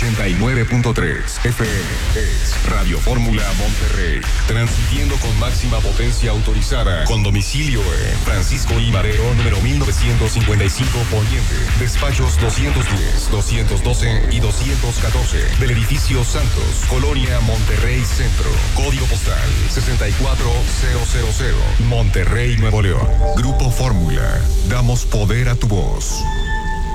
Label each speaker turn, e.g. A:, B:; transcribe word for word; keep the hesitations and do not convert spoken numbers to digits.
A: ochenta y nueve punto tres F M. Es Radio Fórmula Monterrey. Transmitiendo con máxima potencia autorizada. Con domicilio en Francisco I. Madero, número mil novecientos cincuenta y cinco, Poniente. Despachos doscientos diez, doscientos doce y doscientos catorce. Del edificio Santos, Colonia Monterrey Centro. Código postal sesenta y cuatro mil. Monterrey, Nuevo León. Grupo Fórmula. Damos poder a tu voz.